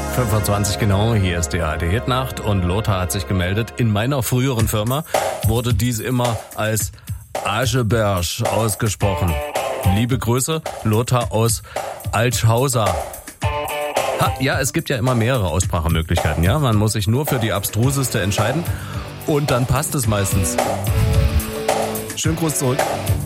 25 genau, hier ist die alte Hitnacht und Lothar hat sich gemeldet. In meiner früheren Firma wurde dies immer als Ascheberg ausgesprochen. Liebe Grüße, Lothar aus Altschauser. Ja, es gibt ja immer mehrere Aussprachemöglichkeiten, ja? Man muss sich nur für die abstruseste entscheiden und dann passt es meistens. Schönen Gruß zurück.